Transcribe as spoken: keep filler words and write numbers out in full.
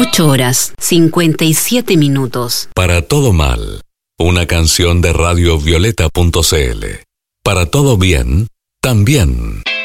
ocho horas, cincuenta y siete minutos. Para todo mal, una canción de radiovioleta punto c l. Para todo bien, también.